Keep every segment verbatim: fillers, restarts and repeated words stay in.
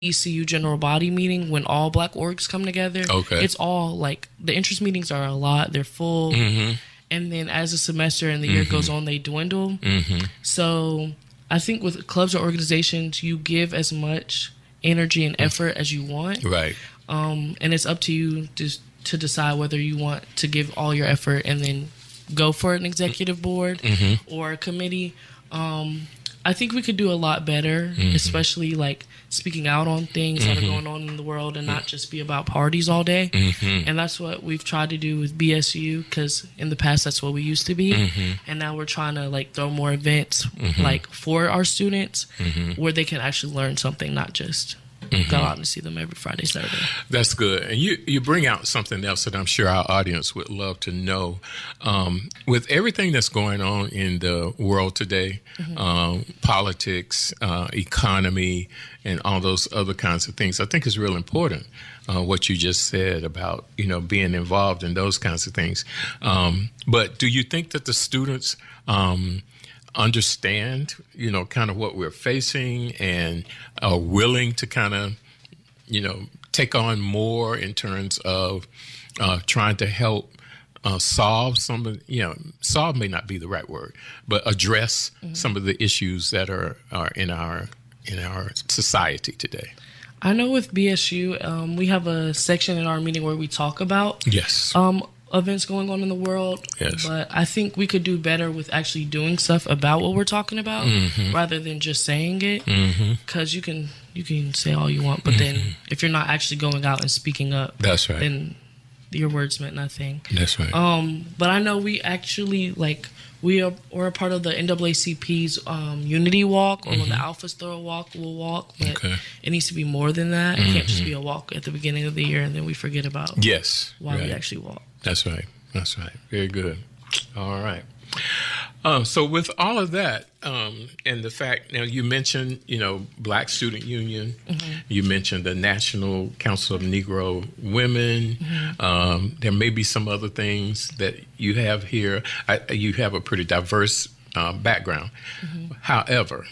E C U general body meeting when all black orgs come together. Okay. It's all like the interest meetings are a lot. They're full. Mm-hmm. And then as the semester and the year mm-hmm. goes on, they dwindle. Mm-hmm. So I think with clubs or organizations, you give as much energy and effort as you want. Right. Um, and it's up to you to, to decide whether you want to give all your effort and then go for an executive board mm-hmm. or a committee. Um, I think we could do a lot better, mm-hmm. especially like speaking out on things mm-hmm. that are going on in the world and not just be about parties all day. Mm-hmm. And that's what we've tried to do with B S U, because in the past that's what we used to be. Mm-hmm. And now we're trying to like throw more events mm-hmm. like for our students mm-hmm. where they can actually learn something, not just mm-hmm. go out and see them every Friday, Saturday. That's good. And you, you bring out something else that I'm sure our audience would love to know. Um, with everything that's going on in the world today, mm-hmm. um, politics, uh, economy, and all those other kinds of things, I think it's real important uh, what you just said about, you know, being involved in those kinds of things. Um, but do you think that the students um, understand, you know, kind of what we're facing and are willing to kind of, you know, take on more in terms of uh, trying to help uh, solve some of, you know, solve may not be the right word, but address mm-hmm. some of the issues that are, are in our in our society today? I know with B S U, um, we have a section in our meeting where we talk about yes. um, events going on in the world. Yes. But I think we could do better with actually doing stuff about what we're talking about mm-hmm. rather than just saying it. Because mm-hmm. you can you can say all you want, but mm-hmm. then if you're not actually going out and speaking up, that's right. then your words meant nothing. That's right. Um, but I know we actually like we are we're a part of the N double A C P's um, Unity Walk, or mm-hmm. when the Alphas throw a walk, we'll walk. But okay. it needs to be more than that. Mm-hmm. It can't just be a walk at the beginning of the year and then we forget about yes, why right. we actually walk. That's right. That's right. Very good. All right. Um, so with all of that, um, and the fact, now you mentioned, you know, Black Student Union, mm-hmm. you mentioned the National Council of Negro Women. Mm-hmm. Um, there may be some other things that you have here. I, you have a pretty diverse uh, background. Mm-hmm. However,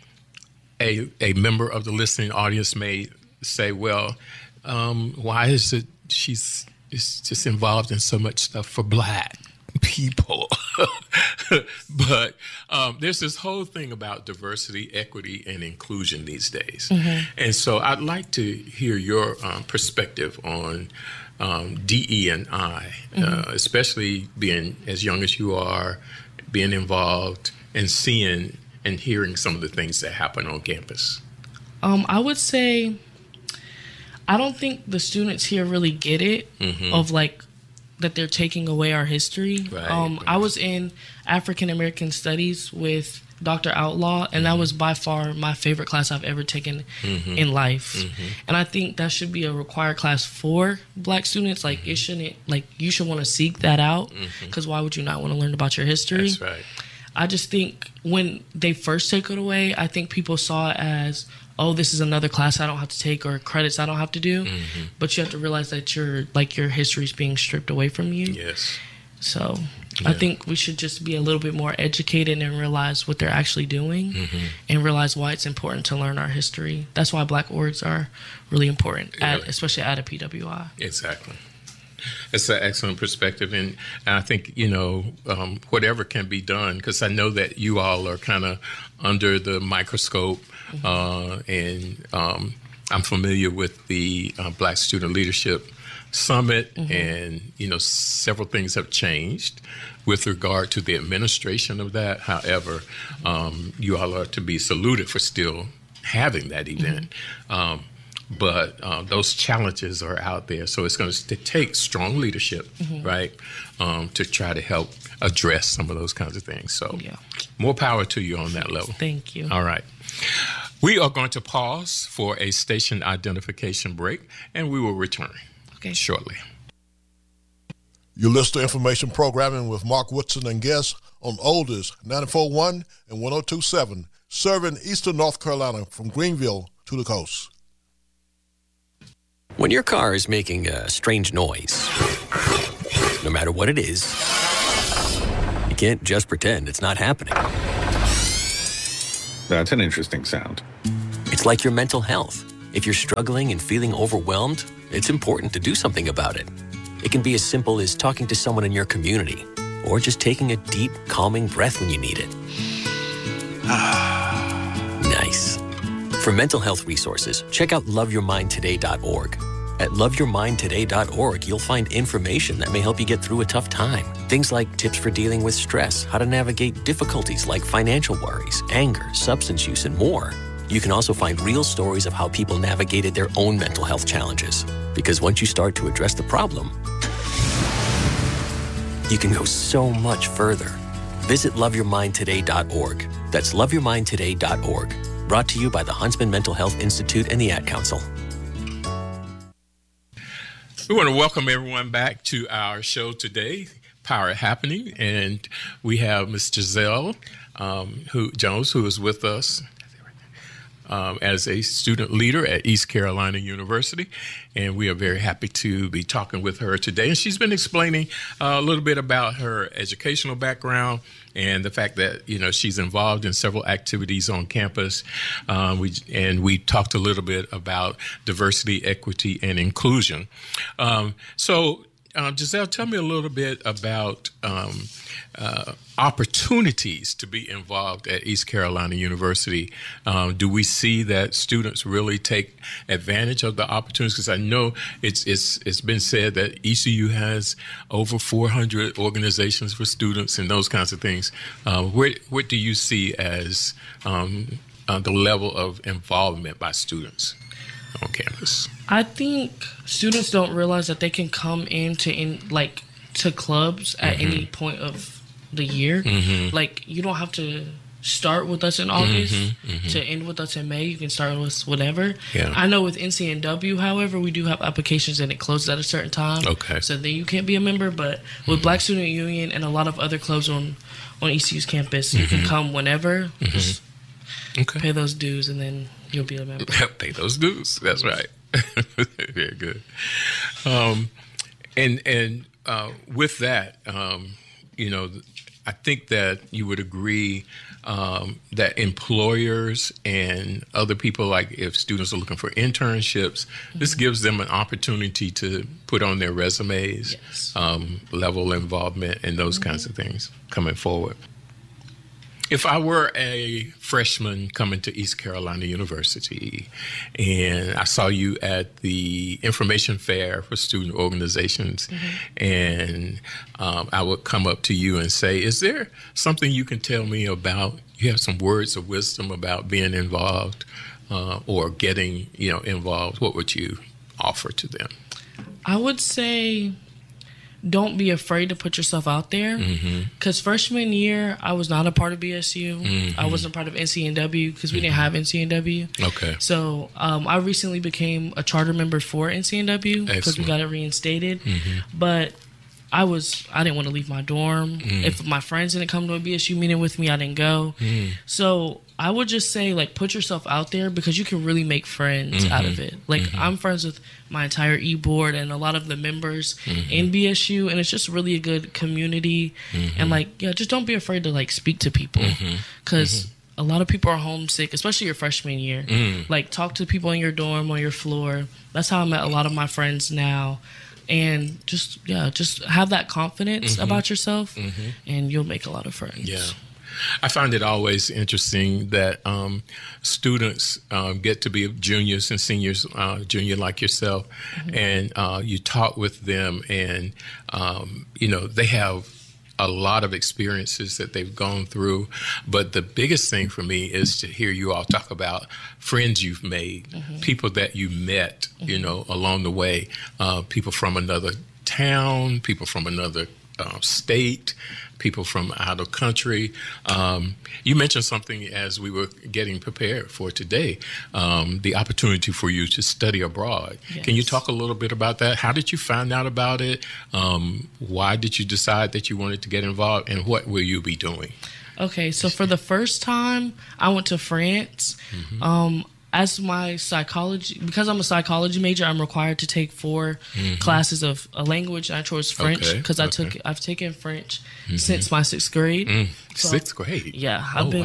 a, a member of the listening audience may say, well, um, why is it she's is just involved in so much stuff for Black people? But um, there's this whole thing about diversity, equity, and inclusion these days. Mm-hmm. And so I'd like to hear your um, perspective on um, D E and I, mm-hmm. uh, especially being as young as you are, being involved and seeing and hearing some of the things that happen on campus. Um, I would say I don't think the students here really get it mm-hmm. of like that they're taking away our history. Right, um, right. I was in African American Studies with Doctor Outlaw, and mm-hmm. that was by far my favorite class I've ever taken mm-hmm. in life. Mm-hmm. And I think that should be a required class for Black students. Like mm-hmm. it shouldn't, like you should want to seek that out, because mm-hmm. why would you not want to learn about your history? That's right. I just think when they first take it away, I think people saw it as, oh, this is another class I don't have to take or credits I don't have to do. Mm-hmm. But you have to realize that your like your history is being stripped away from you. Yes. So yeah. I think we should just be a little bit more educated and realize what they're actually doing mm-hmm. and realize why it's important to learn our history. That's why Black orgs are really important, yeah. at, especially at a P W I. Exactly. It's an excellent perspective, and I think, you know, um, whatever can be done, because I know that you all are kind of under the microscope, mm-hmm. uh, and um, I'm familiar with the uh, Black Student Leadership Summit, mm-hmm. and, you know, several things have changed with regard to the administration of that. However, um, you all are to be saluted for still having that event. Mm-hmm. Um, But uh, those challenges are out there. So it's going to take strong leadership, mm-hmm. right, um, to try to help address some of those kinds of things. So yeah. more power to you on that level. Thank you. All right. We are going to pause for a station identification break, and we will return okay. shortly. You listen to Information Programming with Mark Woodson and guests on Oldest ninety-four point one and one oh two point seven, serving Eastern North Carolina from Greenville to the coast. When your car is making a strange noise, no matter what it is, you can't just pretend it's not happening. That's an interesting sound. It's like your mental health. If you're struggling and feeling overwhelmed, it's important to do something about it. It can be as simple as talking to someone in your community, or just taking a deep, calming breath when you need it. Nice. For mental health resources, check out love your mind today dot org. At love your mind today dot org, you'll find information that may help you get through a tough time. Things like tips for dealing with stress, how to navigate difficulties like financial worries, anger, substance use, and more. You can also find real stories of how people navigated their own mental health challenges. Because once you start to address the problem, you can go so much further. Visit love your mind today dot org. That's love your mind today dot org. Brought to you by the Huntsman Mental Health Institute and the Ad Council. We want to welcome everyone back to our show today, Power Happening, and we have Miz Giselle um, who, Jones, who is with us Um, as a student leader at East Carolina University, and we are very happy to be talking with her today. And she's been explaining uh, a little bit about her educational background and the fact that, you know, she's involved in several activities on campus. Um, we and we talked a little bit about diversity, equity, and inclusion. Um, so. Uh, Giselle, tell me a little bit about um, uh, opportunities to be involved at East Carolina University. Um, do we see that students really take advantage of the opportunities? Because I know it's it's it's been said that E C U has over four hundred organizations for students and those kinds of things. Uh, where what do you see as um, uh, the level of involvement by students on campus? I think students don't realize that they can come into in like to clubs at mm-hmm. any point of the year. Mm-hmm. Like you don't have to start with us in August mm-hmm. Mm-hmm. to end with us in May. You can start with us whatever. Yeah. I know with N C N W, however, we do have applications and it closes at a certain time. Okay. So then you can't be a member. But with mm-hmm. Black Student Union and a lot of other clubs on on E C U's campus, mm-hmm. you can come whenever. Mm-hmm. Just okay. Pay those dues and then you'll be a member. Pay those dues. That's right. Very good. Um, and and uh, with that, um, you know, I think that you would agree um, that employers and other people, like if students are looking for internships, mm-hmm. this gives them an opportunity to put on their resumes, yes. um, level involvement, and those mm-hmm. kinds of things coming forward. If I were a freshman coming to East Carolina University and I saw you at the information fair for student organizations mm-hmm. and um, I would come up to you and say, is there something you can tell me about, you have some words of wisdom about being involved uh, or getting, you know, involved, what would you offer to them? I would say don't be afraid to put yourself out there. Because mm-hmm. freshman year, I was not a part of B S U. Mm-hmm. I wasn't part of N C N W because we mm-hmm. didn't have N C N W. Okay. So um, I recently became a charter member for N C N W because we got it reinstated. Mm-hmm. But I was I didn't want to leave my dorm. Mm-hmm. If my friends didn't come to a B S U meeting with me, I didn't go. Mm-hmm. So I would just say, like, put yourself out there because you can really make friends mm-hmm. out of it. Like, mm-hmm. I'm friends with my entire e-board and a lot of the members mm-hmm. in B S U, and it's just really a good community. Mm-hmm. And, like, yeah, just don't be afraid to, like, speak to people because mm-hmm. a lot of people are homesick, especially your freshman year. Mm-hmm. Like, talk to people in your dorm, on your floor. That's how I met a lot of my friends now. And just, yeah, just have that confidence mm-hmm. about yourself, mm-hmm. and you'll make a lot of friends. Yeah. I find it always interesting that um, students um, get to be juniors and seniors, uh, junior like yourself, mm-hmm. and uh, you talk with them, and um, you know they have a lot of experiences that they've gone through. But the biggest thing for me is to hear you all talk about friends you've made, mm-hmm. people that you met, mm-hmm. you know, along the way, uh, people from another town, people from another uh, state, people from out of country. Um, you mentioned something as we were getting prepared for today, um, the opportunity for you to study abroad. Yes. Can you talk a little bit about that? How did you find out about it? Um, why did you decide that you wanted to get involved, and what will you be doing? Okay, so for the first time, I went to France. Mm-hmm. Um, As my psychology, because I'm a psychology major, I'm required to take four mm-hmm. classes of a language. I chose French because okay, okay. I took I've taken French mm-hmm. since my sixth grade. Mm, so, sixth grade, yeah, I've oh, been wow.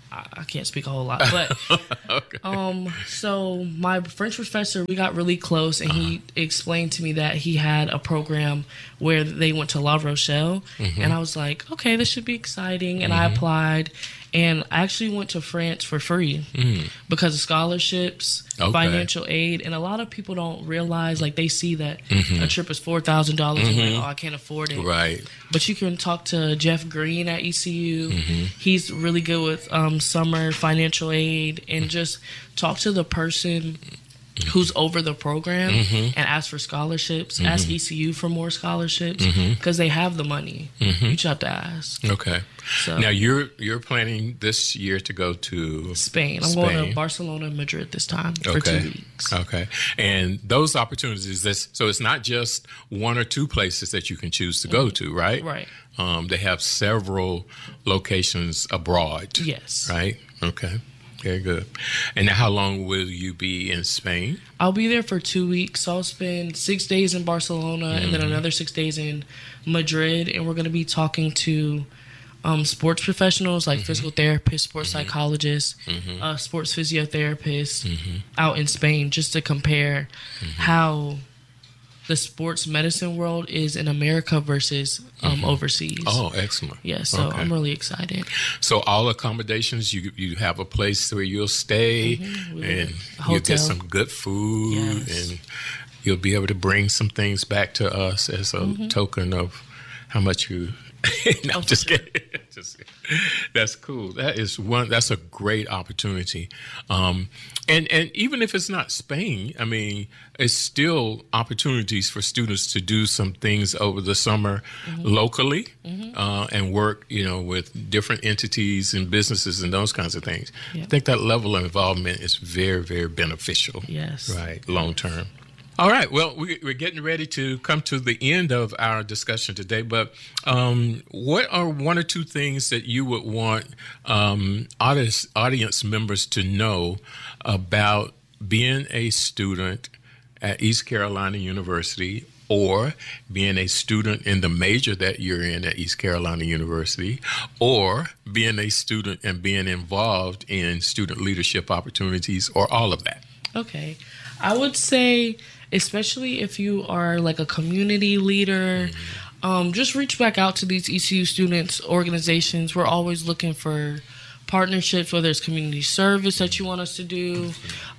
I, I can't speak a whole lot, but Okay. um, so my French professor, we got really close, and uh-huh. he explained to me that he had a program where they went to La Rochelle, mm-hmm. and I was like, okay, this should be exciting, and mm-hmm. I applied. And I actually went to France for free mm. because of scholarships, okay. financial aid. And a lot of people don't realize, like, they see that mm-hmm. a trip is four thousand dollars mm-hmm. and like, oh, I can't afford it. Right. But you can talk to Jeff Green at E C U. Mm-hmm. He's really good with um, summer financial aid. And mm-hmm. just talk to the person who's over the program mm-hmm. and ask for scholarships. Mm-hmm. Ask E C U for more scholarships because mm-hmm. they have the money. Mm-hmm. You just have to ask. Okay. So, now you're you're planning this year to go to Spain. I'm Spain. going to Barcelona and Madrid this time for okay. two weeks. Okay. And those opportunities, this so it's not just one or two places that you can choose to mm-hmm. go to, right? Right. Um, they have several locations abroad. Yes. Right? Okay. Very good. And now how long will you be in Spain? I'll be there for two weeks. So I'll spend six days in Barcelona mm-hmm. and then another six days in Madrid. And we're going to be talking to um, sports professionals like mm-hmm. physical therapists, sports mm-hmm. psychologists, mm-hmm. uh, sports physiotherapists mm-hmm. out in Spain just to compare mm-hmm. how the sports medicine world is in America versus um, mm-hmm. overseas. Oh, excellent. Yeah, so okay. I'm really excited. So all accommodations, you you have a place where you'll stay mm-hmm. and you'll get some good food yes. and you'll be able to bring some things back to us as a mm-hmm. token of how much you... no, I'm just kidding. just kidding. That's cool. That is one. That's a great opportunity. Um, and and even if it's not Spain, I mean, it's still opportunities for students to do some things over the summer mm-hmm. locally mm-hmm. Uh, and work, you know, with different entities and businesses and those kinds of things. Yep. I think that level of involvement is very, very beneficial. Yes. Right. Long term. All right. Well, we're getting ready to come to the end of our discussion today, but um, what are one or two things that you would want um, audience, audience members to know about being a student at East Carolina University or being a student in the major that you're in at East Carolina University or being a student and being involved in student leadership opportunities or all of that? Okay. I would say... especially if you are like a community leader, mm-hmm. um, just reach back out to these E C U students organizations. We're always looking for partnerships, whether it's community service that you want us to do,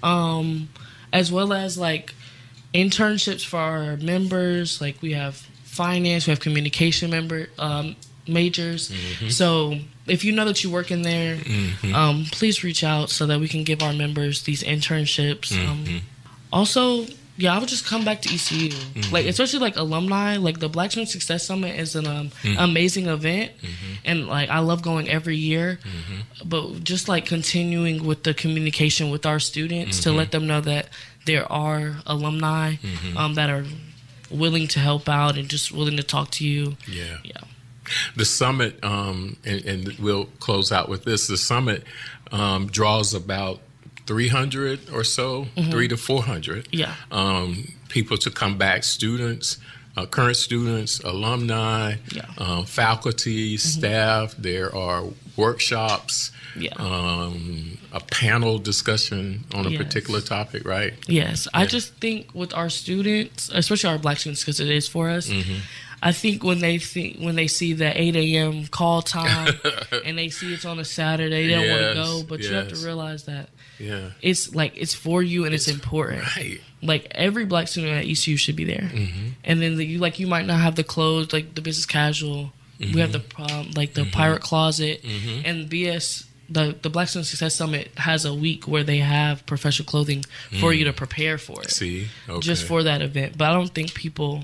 um, as well as like internships for our members. Like we have finance, we have communication member um, majors. Mm-hmm. So if you know that you work in there, mm-hmm. um, please reach out so that we can give our members these internships. Mm-hmm. Um, also, yeah, I would just come back to E C U. Mm-hmm. Like, especially, like, alumni. Like, the Black Student Success Summit is an um, mm-hmm. amazing event. Mm-hmm. And, like, I love going every year. Mm-hmm. But just, like, continuing with the communication with our students mm-hmm. to let them know that there are alumni mm-hmm. um, that are willing to help out and just willing to talk to you. Yeah. Yeah. The summit, um, and, and we'll close out with this, the summit um, draws about three hundred or so, mm-hmm. three to four hundred yeah. um, people to come back, students, uh, current students, alumni, yeah. uh, faculty, mm-hmm. staff. There are workshops, yeah. um, a panel discussion on a yes. particular topic, right? Yes. Yeah. I just think with our students, especially our Black students, because it is for us, mm-hmm. I think when they think when they see the eight a.m. call time and they see it's on a Saturday, they don't yes, want to go. But yes. you have to realize that yeah. it's like it's for you and it's, it's important. Right. Like every Black student at E C U should be there. Mm-hmm. And then the, you like you might not have the clothes like the business casual. Mm-hmm. We have the um, like the mm-hmm. pirate closet mm-hmm. and B S. The, the Black Student Success Summit has a week where they have professional clothing for mm. you to prepare for it. See, okay. Just for that event. But I don't think people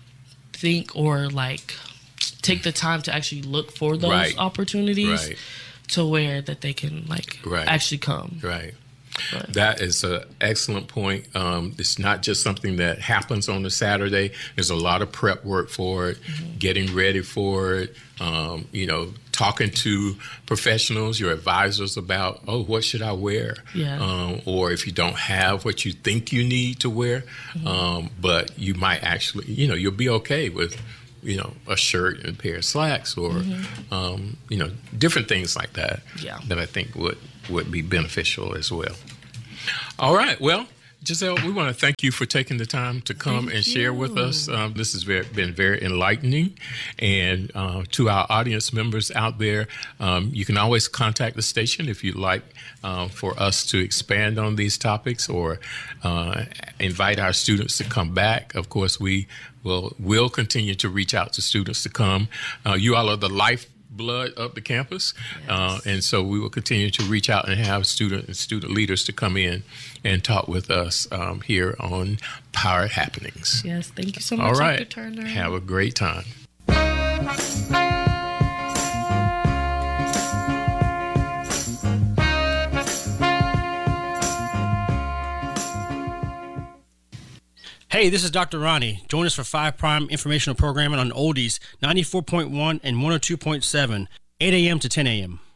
think or like take the time to actually look for those right. opportunities right. to where that they can like right. actually come. Right. But. That is an excellent point. Um, it's not just something that happens on a Saturday. There's a lot of prep work for it, mm-hmm. getting ready for it, um, you know, talking to professionals, your advisors about, oh, what should I wear? Yeah. Um, or if you don't have what you think you need to wear, mm-hmm. um, but you might actually, you know, you'll be okay with you know, a shirt and a pair of slacks, or mm-hmm. um, you know, different things like that. Yeah. That I think would would be beneficial as well. All right. Well, Giselle, we want to thank you for taking the time to come thank and you. share with us. Um, this has very, been very enlightening. And uh, to our audience members out there, um, you can always contact the station if you'd like uh, for us to expand on these topics, or uh, invite our students to come back. Of course, we will will continue to reach out to students to come. Uh, you all are the life blood of the campus. Yes. Uh, and so we will continue to reach out and have student and student leaders to come in and talk with us um, here on Powered Happenings. Yes, thank you so much, All right. Doctor Turner. Have a great time. Hey, this is Doctor Ronnie. Join us for five Prime informational programming on Oldies ninety-four point one and one oh two point seven, eight a.m. to ten a.m.